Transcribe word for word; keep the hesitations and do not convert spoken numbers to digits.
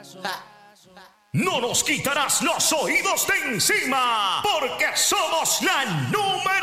No nos quitarás los oídos de encima, porque somos la número